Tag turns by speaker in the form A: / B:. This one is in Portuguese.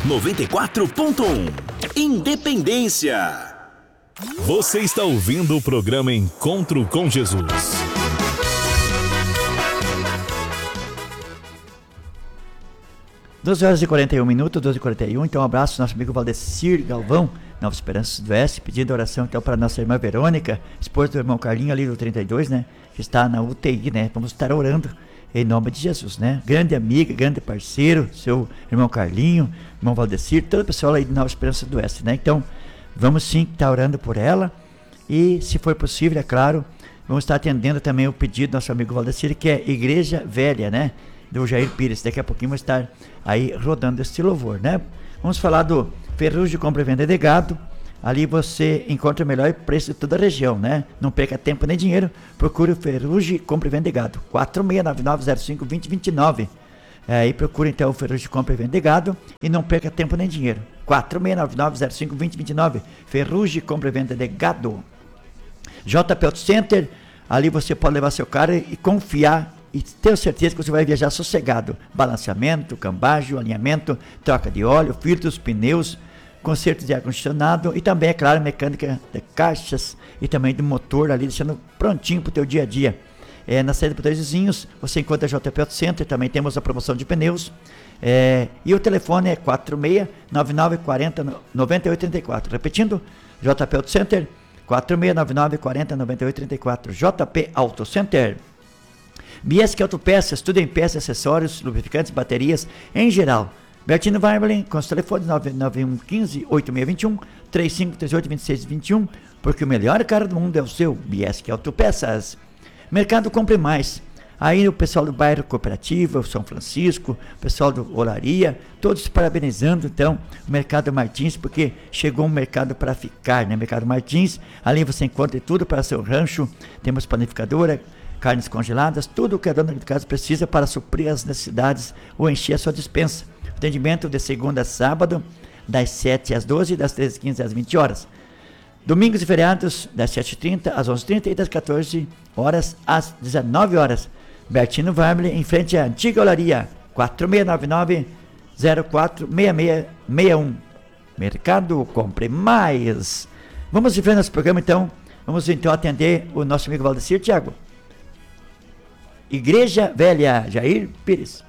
A: 94.1 Independência.
B: Você está ouvindo o programa Encontro com Jesus.
C: Doze horas e 41 minutos, 12h41. Então, um abraço ao nosso amigo Valdecir Galvão, Nova Esperança do Oeste, pedindo oração então para nossa irmã Verônica, esposa do irmão Carlinho ali do 32, né? Que está na UTI, né? Vamos estar orando em nome de Jesus, né? Grande amiga, grande parceiro, seu irmão Carlinho, irmão Valdecir, todo o pessoal aí de Nova Esperança do Oeste, né? Então, vamos sim estar orando por ela e, se for possível, é claro, vamos estar atendendo também o pedido do nosso amigo Valdecir, que é Igreja Velha, né? Do Jair Pires. Daqui a pouquinho vamos estar aí rodando este louvor, né? Vamos falar do Ferrugem de Compra e Venda de Gado. Ali você encontra o melhor preço de toda a região, né? Não perca tempo nem dinheiro. Procure o Ferrugem Compra e Venda de Gado. 4699052029. Aí procure então o Ferrugem de Compra e Venda de Gado e não perca tempo nem dinheiro. 4699052029. Ferrugem Compra e Venda de Gado. JP Auto Center. Ali você pode levar seu carro e confiar e tenho certeza que você vai viajar sossegado. Balanceamento, cambagem, alinhamento, troca de óleo, filtros, pneus, conserto de ar-condicionado e também, é claro, mecânica de caixas e também do motor ali, deixando prontinho para o teu dia a dia. Na saída para os dois vizinhos, você encontra a JP Auto Center, também temos a promoção de pneus. E o telefone é 4699409834. Repetindo, JP Auto Center, 4699409834. JP Auto Center. Biesque Autopeças, tudo em peças, acessórios, lubrificantes, baterias, em geral. Bertino Weimberlin, com os telefones 99115-8621, 3538-2621, porque o melhor carro do mundo é o seu Biesque Autopeças. Mercado Compre Mais. Aí o pessoal do bairro Cooperativa, São Francisco, o pessoal do Olaria, todos parabenizando então o Mercado Martins, porque chegou um mercado para ficar, né? Mercado Martins, ali você encontra tudo para seu rancho, temos panificadora, carnes congeladas, tudo o que a dona de casa precisa para suprir as necessidades ou encher a sua despensa. Atendimento de segunda a sábado, das 7 às 12 e das 13h15 às 20 horas. Domingos e feriados, das 7h30 às 11h30 e das 14 horas às 19 horas. Bertino Weimberlin, em frente à antiga olaria, 4699-046661. Mercado Compre Mais. Vamos em frente nosso programa, então. Vamos então atender o nosso amigo Valdecir, Tiago. Igreja Velha, Jair Pires.